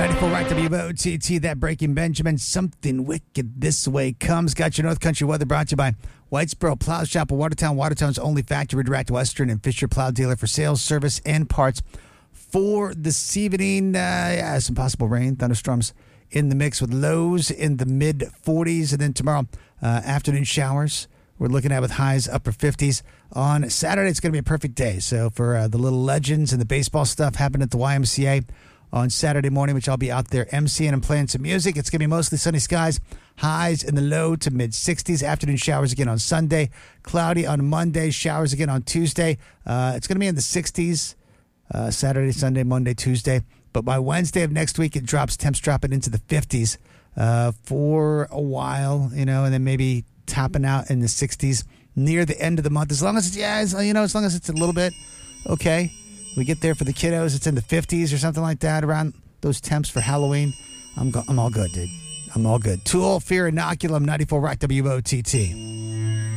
94 Rock WOTT, that Breaking Benjamin. Something wicked this way comes. Got your North Country weather brought to you by Whitesboro Plow Shop of Watertown. Watertown's only factory direct Western and Fisher plow dealer for sales, service, and parts. For this evening, some possible rain, thunderstorms in the mix with lows in the mid-40s. And then tomorrow, afternoon showers. We're looking at with highs upper 50s. On Saturday, it's going to be a perfect day. So for the little legends and the baseball stuff happening at the YMCA on Saturday morning, which I'll be out there emceeing and playing some music. It's going to be mostly sunny skies, highs in the low to mid-60s. Afternoon showers again on Sunday. Cloudy on Monday, showers again on Tuesday. It's going to be in the 60s Saturday, Sunday, Monday, Tuesday. But by Wednesday of next week, it drops, temps dropping into the 50s for a while, and then maybe topping out in the 60s near the end of the month. As long as as long as it's a little bit okay. We get there for the kiddos. It's in the 50s or something like that around those temps for Halloween. I'm all good, dude. I'm all good. Tool, Fear Inoculum, 94 Rock WOTT.